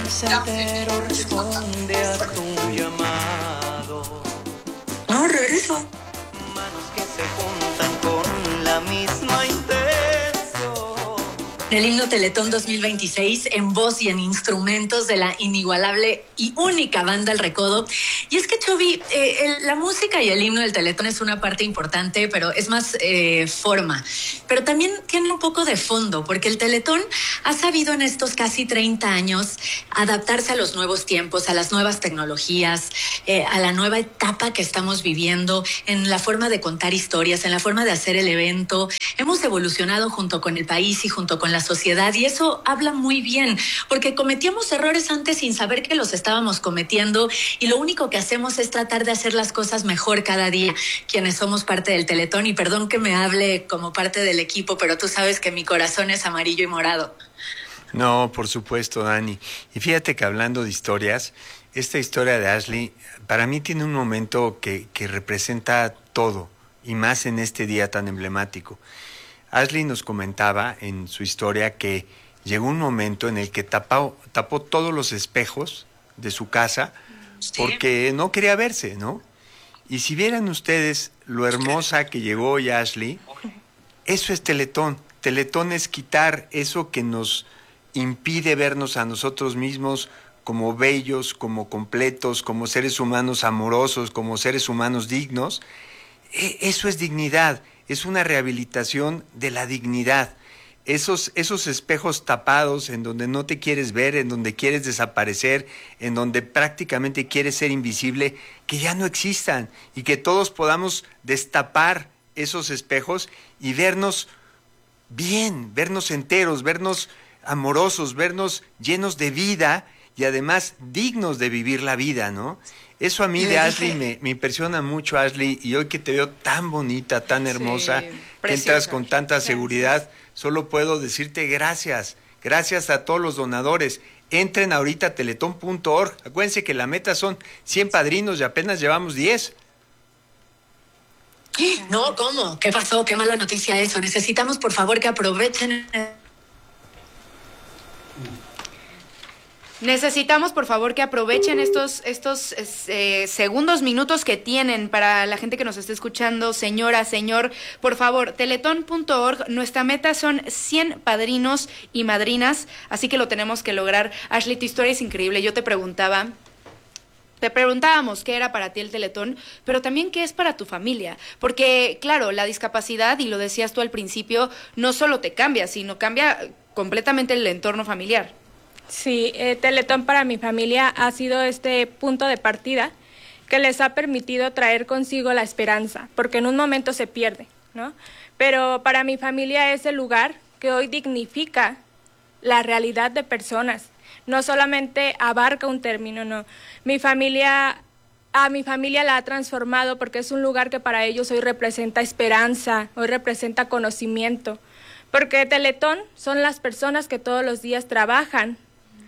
universo entero responde a tu llamado. No, regreso. Manos que se juntan con la misma intención. El himno Teletón 2026 en voz y en instrumentos de la inigualable y única banda El Recodo. Y es que, Chovy, la música y el himno del Teletón es una parte importante, pero es más forma. Pero también tiene un poco de fondo, porque el Teletón ha sabido en estos casi 30 años adaptarse a los nuevos tiempos, a las nuevas tecnologías, a la nueva etapa que estamos viviendo, en la forma de contar historias, en la forma de hacer el evento. Hemos evolucionado junto con el país y junto con la sociedad, y eso habla muy bien, porque cometíamos errores antes sin saber que los estábamos cometiendo, y lo único que hacemos es tratar de hacer las cosas mejor cada día, quienes somos parte del Teletón. Y perdón que me hable como parte del equipo, pero tú sabes que mi corazón es amarillo y morado. No, por supuesto, Dani. Y fíjate que hablando de historias, esta historia de Ashley para mí tiene un momento que representa todo, y más en este día tan emblemático. Ashley nos comentaba en su historia que llegó un momento en el que tapó todos los espejos de su casa, sí, porque no quería verse, ¿no? Y si vieran ustedes lo hermosa que llegó hoy Ashley, eso es Teletón. Teletón es quitar eso que nos impide vernos a nosotros mismos como bellos, como completos, como seres humanos amorosos, como seres humanos dignos. Eso es dignidad. Es una rehabilitación de la dignidad. Esos espejos tapados en donde no te quieres ver, en donde quieres desaparecer, en donde prácticamente quieres ser invisible, que ya no existan, y que todos podamos destapar esos espejos y vernos bien, vernos enteros, vernos amorosos, vernos llenos de vida y además dignos de vivir la vida, ¿no? Eso a mí de Ashley me impresiona mucho, Ashley, y hoy que te veo tan bonita, tan hermosa, sí, que entras con tanta seguridad, solo puedo decirte gracias. Gracias a todos los donadores. Entren ahorita a teletón.org. Acuérdense que la meta son 100 padrinos y apenas llevamos 10. No, ¿cómo? ¿Qué pasó? Qué mala noticia eso. Necesitamos, por favor, que aprovechen. Necesitamos, por favor, que aprovechen estos segundos, minutos que tienen para la gente que nos esté escuchando. Señora, señor, por favor, teletón.org. Nuestra meta son 100 padrinos y madrinas, así que lo tenemos que lograr. Ashley, tu historia es increíble. Yo te preguntábamos qué era para ti el Teletón, pero también qué es para tu familia. Porque, claro, la discapacidad, y lo decías tú al principio, no solo te cambia, sino cambia completamente el entorno familiar. Sí, Teletón para mi familia ha sido este punto de partida que les ha permitido traer consigo la esperanza, porque en un momento se pierde, ¿no? Pero para mi familia es el lugar que hoy dignifica la realidad de personas, no solamente abarca un término, no. A mi familia la ha transformado porque es un lugar que para ellos hoy representa esperanza, hoy representa conocimiento, porque Teletón son las personas que todos los días trabajan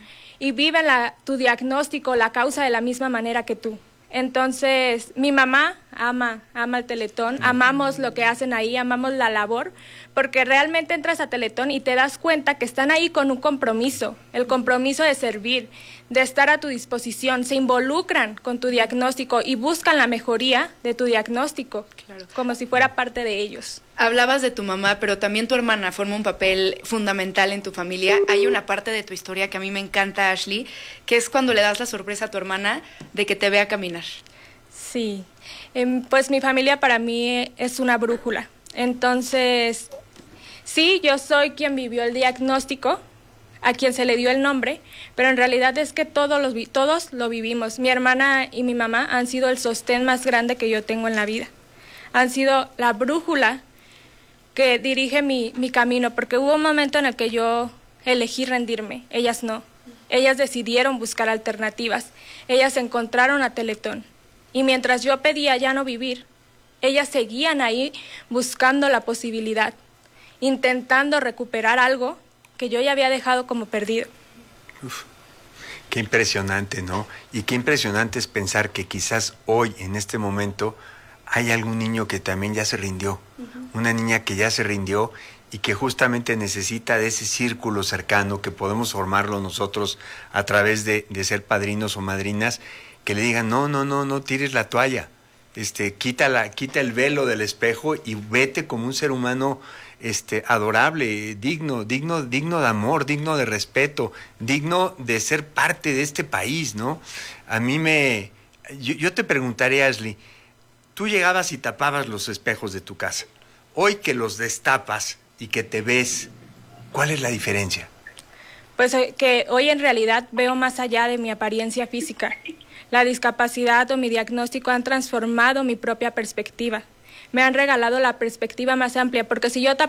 y viven tu diagnóstico, la causa de la misma manera que tú. Entonces, mi mamá ama el Teletón, amamos lo que hacen ahí, amamos la labor, porque realmente entras a Teletón y te das cuenta que están ahí con un compromiso, el compromiso de servir, de estar a tu disposición, se involucran con tu diagnóstico y buscan la mejoría de tu diagnóstico, claro, como si fuera parte de ellos. Hablabas de tu mamá, pero también tu hermana forma un papel fundamental en tu familia. Hay una parte de tu historia que a mí me encanta, Ashley, que es cuando le das la sorpresa a tu hermana de que te vea caminar. Sí, pues mi familia para mí es una brújula. Entonces, sí, yo soy quien vivió el diagnóstico, a quien se le dio el nombre, pero en realidad es que todos lo vivimos. Mi hermana y mi mamá han sido el sostén más grande que yo tengo en la vida. Han sido la brújula que dirige mi camino, porque hubo un momento en el que yo elegí rendirme, ellas no. Ellas decidieron buscar alternativas, ellas encontraron a Teletón. Y mientras yo pedía ya no vivir, ellas seguían ahí buscando la posibilidad, intentando recuperar algo que yo ya había dejado como perdido. Uf, qué impresionante, ¿no? Y qué impresionante es pensar que quizás hoy, en este momento, hay algún niño que también ya se rindió. Una niña que ya se rindió y que justamente necesita de ese círculo cercano que podemos formarlo nosotros a través de ser padrinos o madrinas, que le digan, no tires la toalla, quita el velo del espejo y vete como un ser humano adorable, digno de amor, digno de respeto, digno de ser parte de este país, ¿no? Yo te preguntaré, Ashley, tú llegabas y tapabas los espejos de tu casa. Hoy que los destapas y que te ves, ¿cuál es la diferencia? Pues que hoy en realidad veo más allá de mi apariencia física. La discapacidad o mi diagnóstico han transformado mi propia perspectiva. Me han regalado la perspectiva más amplia, porque si yo